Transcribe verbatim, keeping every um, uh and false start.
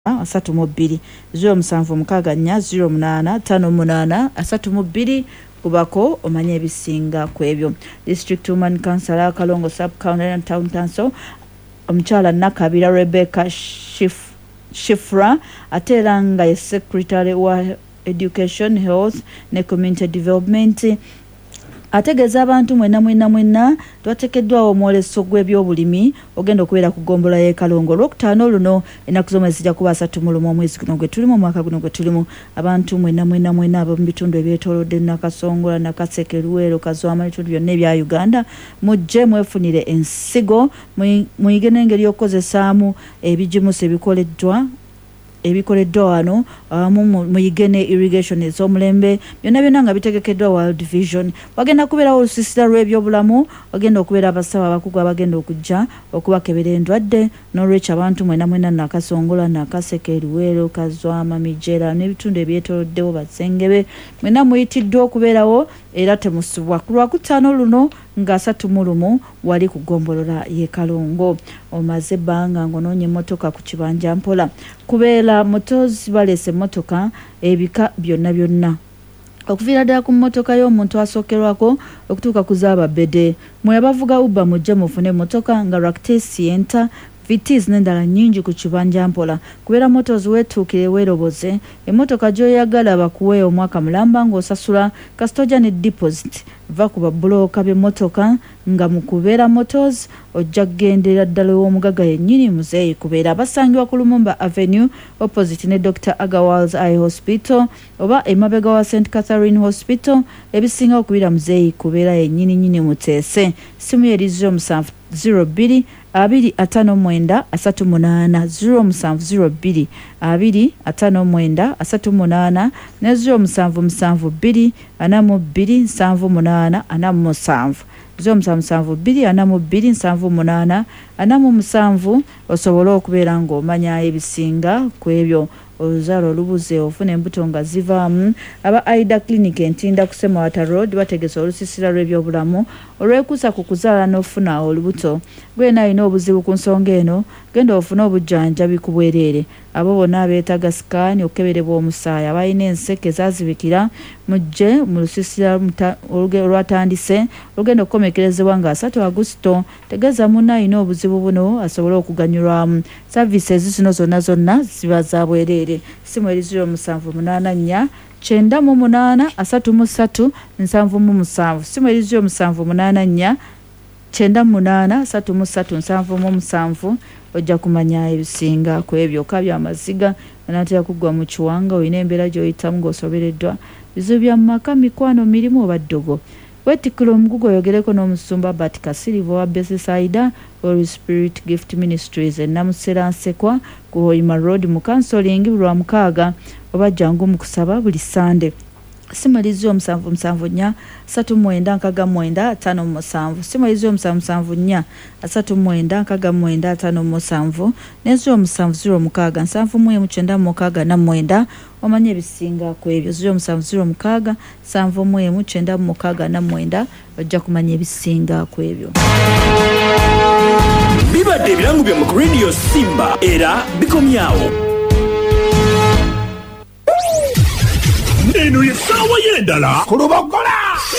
asatu mu bbiri zero musanvu mukaaga nnya zero munaana ttaano munaana asatu mu bbiri kubako omanye ebisinga ku ebyo. District Woman Councillor Kalongo Sub County and Town Council omukyala Nakabira Rebecca Shif, Shifra ate era nga ye Secretary wa Education, Health ne Community Development ategeeza abantu mwena mwena mwena twatekeddwawo omwoleso gw'ebyobulimi ogenda okubeera ku ggombolola y'e Kalongo olwokutaano luno ennaku z'omwezi zijja kuba asatu mu lumu omwezi guno gwe tulimu omwaka guno gwe tulimu. Abantu mwena mwena mwena ab'omu bitundu ebyetoolodde Nakasongola, Nakaseke, Luweero, Kazwama n'ebitundu byonna ebya Uganda mujje mwefunire ensigo muyige n'engeri y'okukozesaamu ebigimusa ebikoleddwa ebikoleddwa wano awamu muyige ne irrigation ez'omulembe byonna byonna nga bitegekeddwa World Vision. Wagenda kubeerawo olusiisira lw'ebyobulamu, wagenda okubeera abasawo abakugu abagenda okujja okubakebera endwadde n'olwekyo abantu mwena mwena Nakasongola, Nakaseke, Luweero, Kazwama, Mijera n'ebitundu ebyetooloddewo Basengebe mwena muyitiddwa okubeerawo era temusubwa ku lwakutaano luno nga asatu mu lumu wali ku ggombolola y'e Kalongo. Omaze ebbanga ng'onoonya emmotoka ku kibanja mpola kubeera motozi baleese emmotoka ebika byonna byonna okuviira ddala ku mmotoka y'omuntu asookerwako okutuuka ku zaababede mwe abavuga Uber mujje mufune emmotoka nga Ractis Yenta Vitis n'endala nnyingi ku kibanja mpola kubeera motozi weetuukire weeroboze emmotoka gy'oyagala bakuwe omwaka mulamba ng'osasula kasitoja ne deposit va ku babulooka b'emmotoka nga mu kubeera motos ojja kugendera ddala w'omugaga yennyini muzeeyi kubeera basangibwa ku Lumumba Avenue opposite ne Doctor Agawal's Eye Hospital oba emabega wa Saint Catherine Hospital ebisinga okubira muzeeyi kubeera yennyini nyini muteese. Simu yeri zero musanvu zero bbiri abiri ataano mwenda asatu munaana zero musanvu zero bbiri abiri ataano mwenda asatu munaana ne zero musanvu musanvu bbiri ana mu bbiri nsanvu munaana ana mu musanvu zero musanvu musanvu bbiri ana mu bbiri nsanvu munaana ana mu musanvu osobole okubeera ng'omanya ebisinga ku ebyo. Oluzaalo olubuze ofuna embuto nga zivaamu. Aba Aida Clinic entinda ku Semawata Road bategesa olusiisira lw'ebyobulamu olwekuusa ku kuzaala n'ofuna olubuto. Gwena alina obuzibu ku nsonga eno genda ofuna obujjanjabi ku bwereere. Abo bonna abeetaaga sikaani okukeberebwa omusaayi abalina enseke ezaazibikira mujje mu lusiisira olwatandise olugenda okukomekerezebwa nga asatu Agusito. Tegeeza munno alina obuzibu buno asobole okuganyulwamu. Saavisi zino zonna zonna ziba za bwereere. Simu eri zero musanvu munaana nnya kyenda mu munaana asatu mu ssatu nsanvu mu musanvu. Simu eri zero musanvu munaana nnya kyenda mu munaana asatu mu ssatu nsanvu mu musanvu ojja kumanya ebisinga ku ebyo. Kabya amaziga anaatera kuggwa mu kiwanga olina embeera gy'oyitamu ng'osobereddwa bizibu bya maka mikwano mirimu oba ddogo. Wetikula omugugu oyogereko n'omusumba Bat Kasirivo wa Besisaida Holy Spirit Gift Ministries e Namusera Nsekwa ku Hoima Road mu counseling lwa mukaaga oba jangu mu kusaba buli Sande. Simu elizi omusanvu musanvu nnya asatu mwenda nkaga mwenda ataano mu musanvu. Simu elizi omusanvu musanvu nnya asatu mwenda nkaga mwenda ataano mu musanvu n'eziro omusanvu ziro mukaaga nsanvu mu emu kyenda mu mukaaga na mwenda omanye ebisinga ku ebyo. Ziro omusanvu ziro mukaaga nsanvu mu emu kyenda mu mukaaga na mwenda ojja kumanya ebisinga ku ebyo. Bibadde ebirango bya mu Radio Simba era bikomyawo. Eno ye sawa yendala kulubagala